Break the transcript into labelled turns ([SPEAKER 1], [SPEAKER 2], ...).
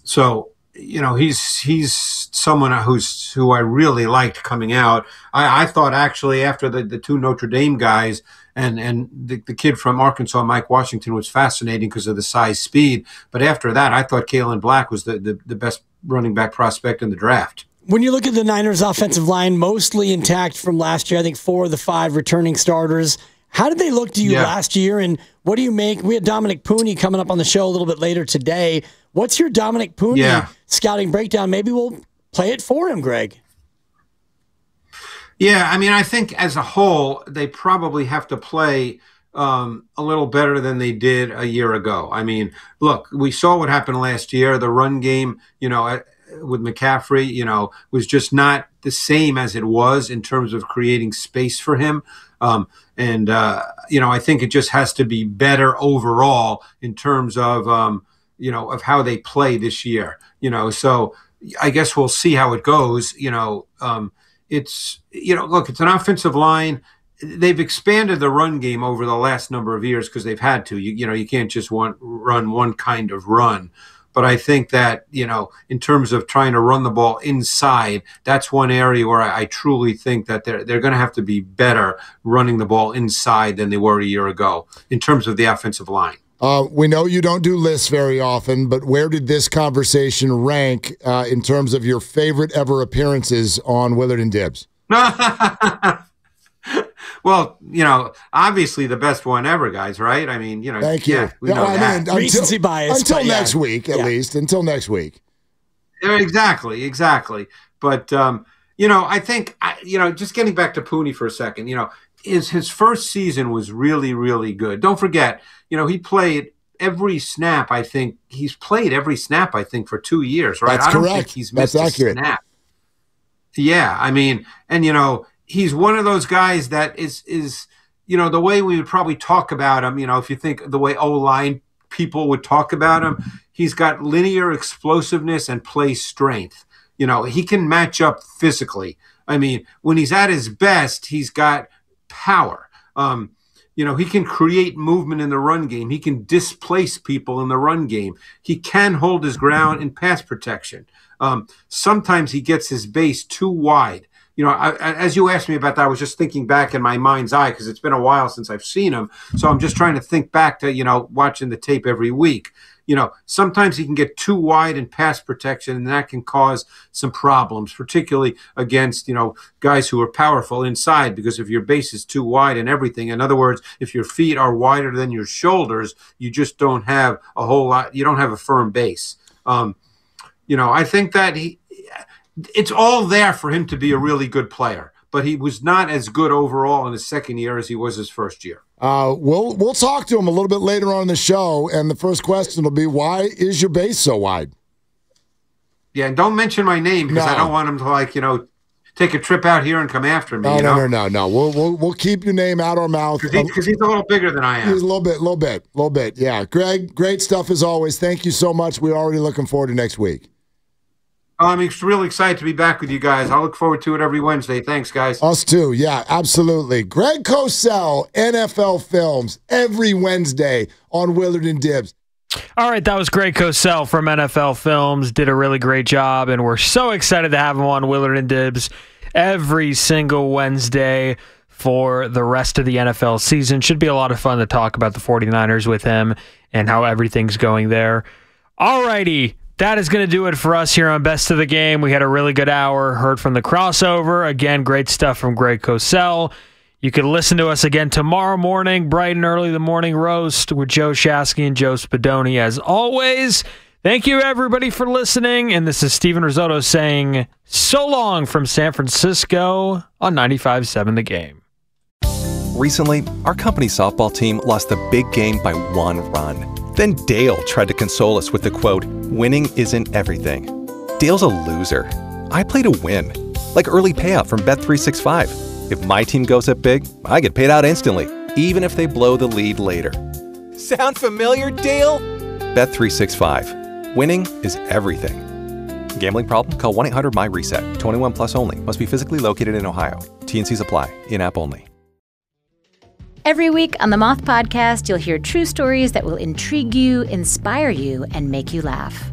[SPEAKER 1] So, he's someone who I really liked coming out. I thought actually after the two Notre Dame guys and the kid from Arkansas, Mike Washington, was fascinating because of the size, speed. But after that, I thought Kalen Black was the best running back prospect in the draft.
[SPEAKER 2] When you look at the Niners' offensive line, mostly intact from last year, I think 4 of the 5 returning starters. How did they look to you last year, and what do you make? We had Dominic Pooney coming up on the show a little bit later today. What's your Dominic Pooney scouting breakdown? Maybe we'll play it for him, Greg.
[SPEAKER 1] Yeah, I mean, I think as a whole, they probably have to play a little better than they did a year ago. I mean, look, we saw what happened last year. The run game, with McCaffrey, was just not the same as it was in terms of creating space for him. I think it just has to be better overall in terms of, of how they play this year. So I guess we'll see how it goes. It's an offensive line. They've expanded the run game over the last number of years because they've had to. You can't just run one kind of run. But I think that, in terms of trying to run the ball inside, that's one area where I truly think that they're going to have to be better running the ball inside than they were a year ago in terms of the offensive line.
[SPEAKER 3] We know you don't do lists very often, but where did this conversation rank in terms of your favorite ever appearances on Willard and Dibs?
[SPEAKER 1] Well, obviously the best one ever, guys, right? I mean,
[SPEAKER 3] Thank you.
[SPEAKER 1] Yeah, we know that.
[SPEAKER 2] Recency bias.
[SPEAKER 3] Until next week, at least. Until next week.
[SPEAKER 1] Exactly. But, I think, just getting back to Pooney for a second, his first season was really, really good. Don't forget, he played every snap, I think. He's played every snap, I think, for 2 years, right?
[SPEAKER 3] That's
[SPEAKER 1] I don't
[SPEAKER 3] correct.
[SPEAKER 1] think he's missed
[SPEAKER 3] That's accurate.
[SPEAKER 1] a snap. Yeah, I mean, and, he's one of those guys that is the way we would probably talk about him, if you think the way O-line people would talk about him, he's got linear explosiveness and play strength. He can match up physically. I mean, when he's at his best, he's got power. He can create movement in the run game. He can displace people in the run game. He can hold his ground in pass protection. Sometimes he gets his base too wide. As you asked me about that, I was just thinking back in my mind's eye because it's been a while since I've seen him. So I'm just trying to think back to, watching the tape every week. Sometimes he can get too wide in pass protection, and that can cause some problems, particularly against, guys who are powerful inside, because if your base is too wide and everything, in other words, if your feet are wider than your shoulders, you just don't have a whole lot, you don't have a firm base. I think that it's all there for him to be a really good player, but he was not as good overall in his second year as he was his first year.
[SPEAKER 3] We'll talk to him a little bit later on in the show, and the first question will be, why is your base so wide?
[SPEAKER 1] Yeah, and don't mention my name because I don't want him to take a trip out here and come after me.
[SPEAKER 3] No. We'll keep your name out our mouth
[SPEAKER 1] because he's a little bigger than I am.
[SPEAKER 3] He's a little bit. Yeah, Greg, great stuff as always. Thank you so much. We're already looking forward to next week.
[SPEAKER 1] I'm really excited to be back with you guys. I look forward to it every Wednesday. Thanks, guys.
[SPEAKER 3] Us too. Yeah, absolutely. Greg Cosell, NFL Films, every Wednesday on Willard and Dibs.
[SPEAKER 4] All right, that was Greg Cosell from NFL Films. Did a really great job, and we're so excited to have him on Willard and Dibs every single Wednesday for the rest of the NFL season. Should be a lot of fun to talk about the 49ers with him and how everything's going there. All righty. That is going to do it for us here on Best of the Game. We had a really good hour, heard from the crossover. Again, great stuff from Greg Cosell. You can listen to us again tomorrow morning, bright and early, the morning roast with Joe Shasky and Joe Spadoni. As always, thank you, everybody, for listening. And this is Steven Risotto saying so long from San Francisco on 95.7 The Game.
[SPEAKER 5] Recently, our company softball team lost the big game by 1 run. Then Dale tried to console us with the quote, "Winning isn't everything." Dale's a loser. I play to win, like early payout from Bet365. If my team goes up big, I get paid out instantly, even if they blow the lead later. Sound familiar, Dale? Bet365. Winning is everything. Gambling problem? Call 1-800-MY-RESET. 21 plus only. Must be physically located in Ohio. T&Cs apply. In-app only.
[SPEAKER 6] Every week on the Moth Podcast, you'll hear true stories that will intrigue you, inspire you, and make you laugh.